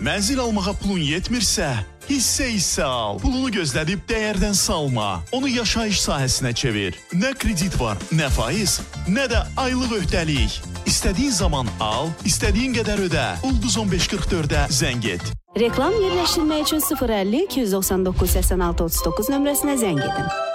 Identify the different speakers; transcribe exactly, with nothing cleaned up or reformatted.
Speaker 1: Mənzil almağa pulun yetmirsə, hissə-hissə al. Pulunu gözlədib dəyərdən salma. Onu yaşayış sahəsinə çevir. Nə kredit var, nə faiz, nə də aylıq öhdəlik. İstədiyin zaman al, istədiyin qədər ödə. Ulduz on beş qırx dördə zəng et.
Speaker 2: Reklam yerləşdirmək üçün sıfır əlli iki yüz doxsan doqquz səksən altı otuz doqquz nömrəsinə zəng edin.